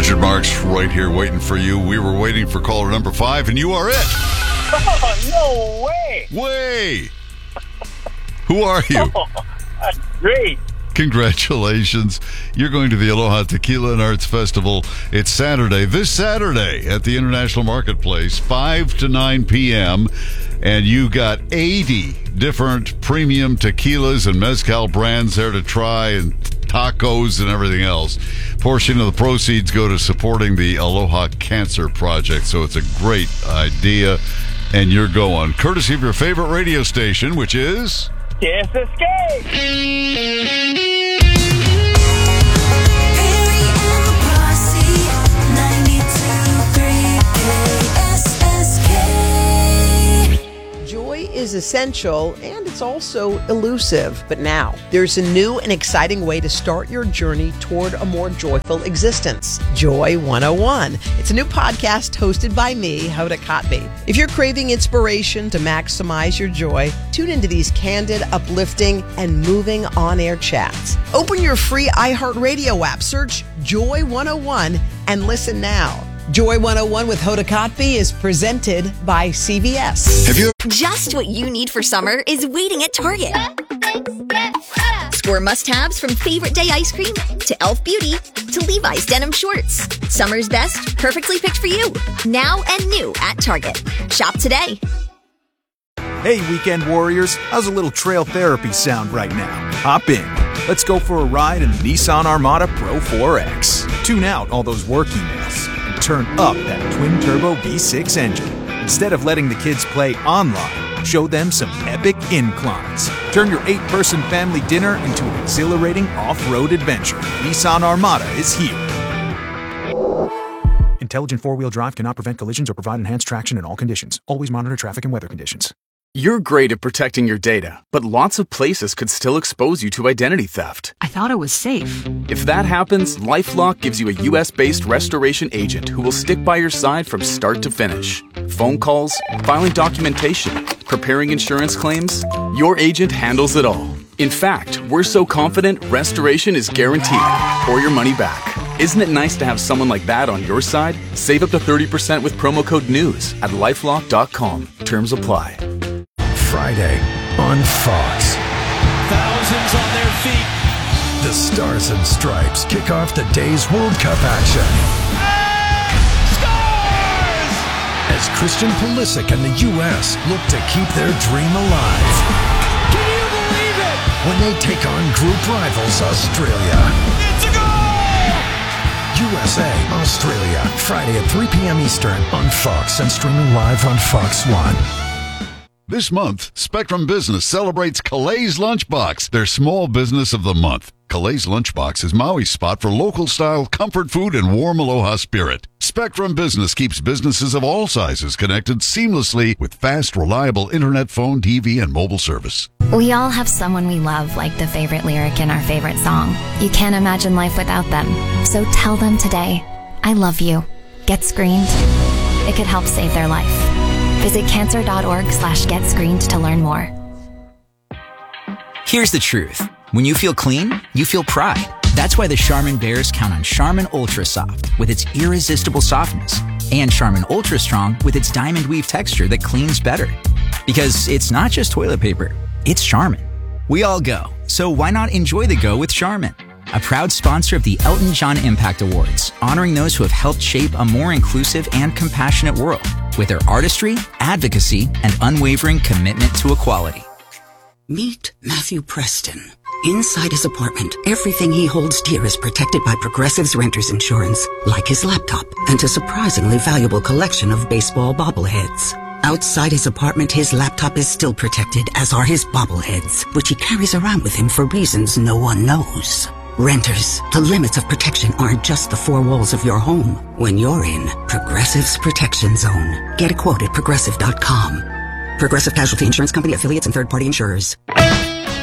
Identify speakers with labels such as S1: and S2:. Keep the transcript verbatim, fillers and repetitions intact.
S1: Richard Marks right here waiting for you. We were waiting for caller number five, and you are it.
S2: Oh, no way.
S1: Way. Who are you?
S2: Oh, that's great.
S1: Congratulations. You're going to the Aloha Tequila and Arts Festival. It's Saturday, this Saturday at the International Marketplace, five to nine p.m., and you got eighty different premium tequilas and mezcal brands there to try, and tacos and everything else. Portion of the proceeds go to supporting the Aloha Cancer Project, so it's a great idea, and you're going. Courtesy of your favorite radio station, which is...
S2: Kiss Escape.
S3: Joy is essential, and it's also elusive. But now, there's a new and exciting way to start your journey toward a more joyful existence. Joy one oh one. It's a new podcast hosted by me, Hoda Kotb. If you're craving inspiration to maximize your joy, tune into these candid, uplifting, and moving on-air chats. Open your free iHeartRadio app, search Joy one oh one, and listen now. Joy one oh one with Hoda Kotb is presented by C V S.
S1: Have you...
S4: Just what you need for summer is waiting at Target. Score must-haves from Favorite Day ice cream to Elf Beauty to Levi's denim shorts. Summer's best, perfectly picked for you. Now and new at Target. Shop today.
S5: Hey, weekend warriors. How's a little trail therapy sound right now? Hop in. Let's go for a ride in the Nissan Armada Pro four X. Tune out all those work emails and turn up that twin-turbo V six engine. Instead of letting the kids play online, show them some epic inclines. Turn your eight-person family dinner into an exhilarating off-road adventure. Nissan Armada is here. Intelligent four-wheel drive cannot prevent collisions or provide enhanced traction in all conditions. Always monitor traffic and weather conditions.
S6: You're great at protecting your data, but lots of places could still expose you to identity theft.
S7: I thought it was safe.
S6: If that happens, LifeLock gives you a U S-based restoration agent who will stick by your side from start to finish. Phone calls, filing documentation, preparing insurance claims, your agent handles it all. In fact, we're so confident restoration is guaranteed or your money back. Isn't it nice to have someone like that on your side? Save up to thirty percent with promo code NEWS at lifelock dot com. Terms apply.
S8: Friday on Fox.
S9: Thousands on their feet.
S8: The Stars and Stripes kick off the day's World Cup action.
S9: Scores!
S8: As Christian Pulisic and the U S look to keep their dream alive.
S9: Can you believe it?
S8: When they take on group rivals Australia.
S9: It's a goal!
S8: U S A, Australia, Friday at three p.m. Eastern on Fox and streaming live on Fox One.
S1: This month, Spectrum Business celebrates Calais Lunchbox, their small business of the month. Calais Lunchbox is Maui's spot for local-style comfort food and warm Aloha spirit. Spectrum Business keeps businesses of all sizes connected seamlessly with fast, reliable internet, phone, T V, and mobile service.
S10: We all have someone we love, like the favorite lyric in our favorite song. You can't imagine life without them. So tell them today, I love you. Get screened. It could help save their life. Visit cancer.org slash get screened to learn more.
S11: Here's the truth. When you feel clean, you feel pride. That's why the Charmin Bears count on Charmin Ultra Soft with its irresistible softness and Charmin Ultra Strong with its diamond weave texture that cleans better. Because it's not just toilet paper, it's Charmin. We all go, so why not enjoy the go with Charmin? A proud sponsor of the Elton John Impact Awards, honoring those who have helped shape a more inclusive and compassionate world with their artistry, advocacy, and unwavering commitment to equality.
S12: Meet Matthew Preston. Inside his apartment, everything he holds dear is protected by Progressive's Renter's Insurance, like his laptop and a surprisingly valuable collection of baseball bobbleheads. Outside his apartment, his laptop is still protected, as are his bobbleheads, which he carries around with him for reasons no one knows. Renters, the limits of protection aren't just the four walls of your home. When you're in Progressive's Protection Zone, get a quote at progressive dot com. Progressive Casualty Insurance Company, affiliates, and third-party insurers.